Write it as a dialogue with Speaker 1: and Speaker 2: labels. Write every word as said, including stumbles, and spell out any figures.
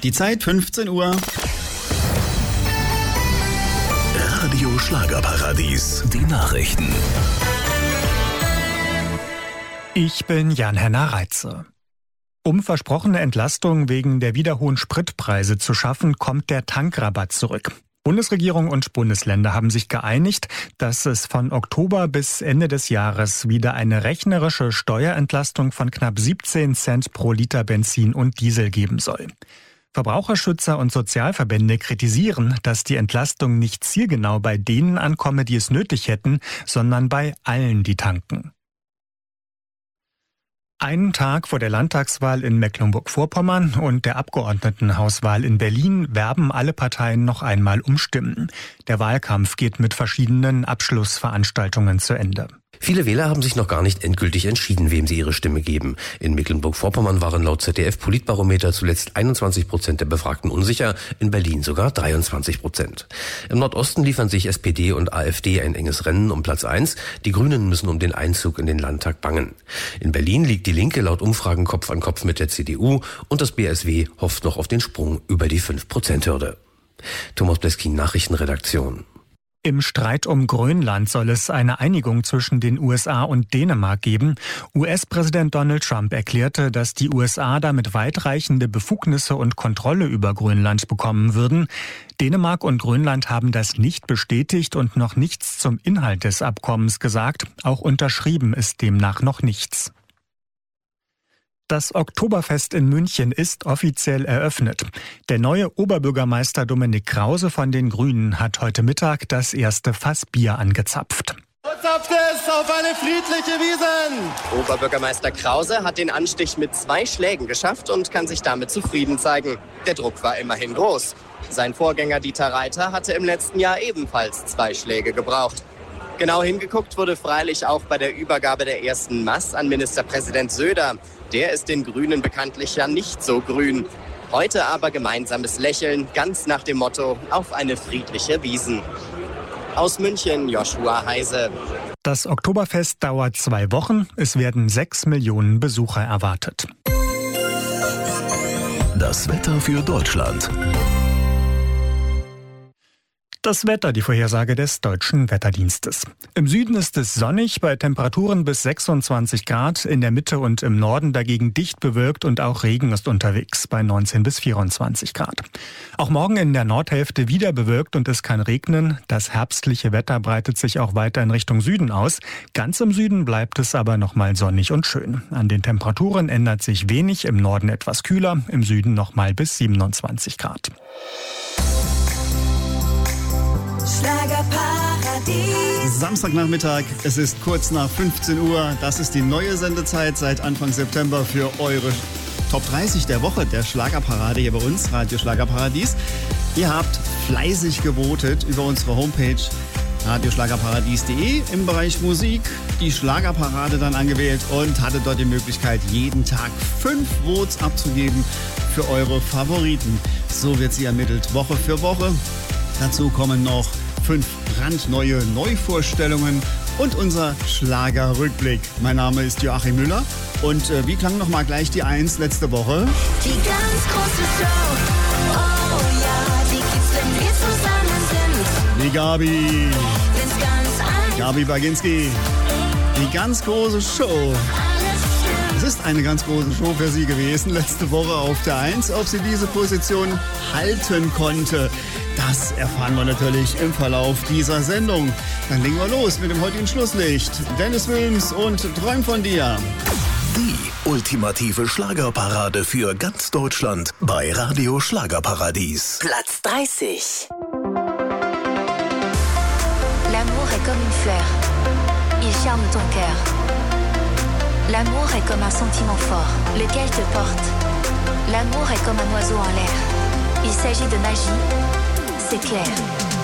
Speaker 1: Die Zeit fünfzehn Uhr.
Speaker 2: Radio Schlagerparadies, die Nachrichten.
Speaker 3: Ich bin Jan-Henner Reitze. Um versprochene Entlastung wegen der wieder hohen Spritpreise zu schaffen, kommt der Tankrabatt zurück. Bundesregierung und Bundesländer haben sich geeinigt, dass es von Oktober bis Ende des Jahres wieder eine rechnerische Steuerentlastung von knapp siebzehn Cent pro Liter Benzin und Diesel geben soll. Verbraucherschützer und Sozialverbände kritisieren, dass die Entlastung nicht zielgenau bei denen ankomme, die es nötig hätten, sondern bei allen, die tanken. Einen Tag vor der Landtagswahl in Mecklenburg-Vorpommern und der Abgeordnetenhauswahl in Berlin werben alle Parteien noch einmal um Stimmen. Der Wahlkampf geht mit verschiedenen Abschlussveranstaltungen zu Ende.
Speaker 4: Viele Wähler haben sich noch gar nicht endgültig entschieden, wem sie ihre Stimme geben. In Mecklenburg-Vorpommern waren laut Z D F-Politbarometer zuletzt einundzwanzig Prozent der Befragten unsicher, in Berlin sogar dreiundzwanzig Prozent. Im Nordosten liefern sich S P D und A F D ein enges Rennen um Platz eins. Die Grünen müssen um den Einzug in den Landtag bangen. In Berlin liegt die Linke laut Umfragen Kopf an Kopf mit der C D U und das B S W hofft noch auf den Sprung über die fünf Prozent Hürde. Thomas Bleskin, Nachrichtenredaktion.
Speaker 3: Im Streit um Grönland soll es eine Einigung zwischen den U S A und Dänemark geben. U S-Präsident Donald Trump erklärte, dass die U S A damit weitreichende Befugnisse und Kontrolle über Grönland bekommen würden. Dänemark und Grönland haben das nicht bestätigt und noch nichts zum Inhalt des Abkommens gesagt. Auch unterschrieben ist demnach noch nichts. Das Oktoberfest in München ist offiziell eröffnet. Der neue Oberbürgermeister Dominik Krause von den Grünen hat heute Mittag das erste Fass Bier angezapft.
Speaker 5: Zapft es auf eine friedliche Wiesn!
Speaker 6: Oberbürgermeister Krause hat den Anstich mit zwei Schlägen geschafft und kann sich damit zufrieden zeigen. Der Druck war immerhin groß. Sein Vorgänger Dieter Reiter hatte im letzten Jahr ebenfalls zwei Schläge gebraucht. Genau hingeguckt wurde freilich auch bei der Übergabe der ersten Maß an Ministerpräsident Söder. Der ist den Grünen bekanntlich ja nicht so grün. Heute aber gemeinsames Lächeln, ganz nach dem Motto, auf eine friedliche Wiesn. Aus München, Joshua Heise.
Speaker 3: Das Oktoberfest dauert zwei Wochen. Es werden sechs Millionen Besucher erwartet.
Speaker 2: Das Wetter für Deutschland.
Speaker 3: Das Wetter, die Vorhersage des Deutschen Wetterdienstes. Im Süden ist es sonnig bei Temperaturen bis sechsundzwanzig Grad, in der Mitte und im Norden dagegen dicht bewölkt und auch Regen ist unterwegs bei neunzehn bis vierundzwanzig Grad. Auch morgen in der Nordhälfte wieder bewölkt und es kann regnen. Das herbstliche Wetter breitet sich auch weiter in Richtung Süden aus. Ganz im Süden bleibt es aber nochmal sonnig und schön. An den Temperaturen ändert sich wenig, im Norden etwas kühler, im Süden nochmal bis siebenundzwanzig Grad.
Speaker 1: Schlagerparadies. Samstagnachmittag, es ist kurz nach fünfzehn Uhr. Das ist die neue Sendezeit seit Anfang September für eure Top dreißig der Woche der Schlagerparade hier bei uns, Radio Schlagerparadies. Ihr habt fleißig gewotet über unsere Homepage radioschlagerparadies punkt de im Bereich Musik, die Schlagerparade dann angewählt und hattet dort die Möglichkeit, jeden Tag fünf Votes abzugeben für eure Favoriten. So wird sie ermittelt, Woche für Woche. Dazu kommen noch fünf brandneue Neuvorstellungen und unser Schlagerrückblick. Mein Name ist Joachim Müller und äh, wie klang nochmal gleich die Eins letzte Woche?
Speaker 7: Die ganz große Show, oh ja, die gibt's, wenn wir zusammen sind.
Speaker 1: Die Gabi,
Speaker 7: Wenn's ganz einfach
Speaker 1: Gabi Baginski, die ganz große Show.
Speaker 7: alles stimmt.
Speaker 1: Es ist eine ganz große Show für sie gewesen, letzte Woche auf der Eins. Ob sie diese Position halten konnte, das erfahren wir natürlich im Verlauf dieser Sendung. Dann legen wir los mit dem heutigen Schlusslicht. Dennis Wilms und Träum von dir.
Speaker 2: Die ultimative Schlagerparade für ganz Deutschland bei Radio Schlagerparadies.
Speaker 8: Platz dreißig.
Speaker 9: L'amour est comme une fleur. Il charme ton cœur. L'amour est comme un sentiment fort, lequel te porte. L'amour est comme un oiseau en l'air. Il s'agit de magie, c'est clair.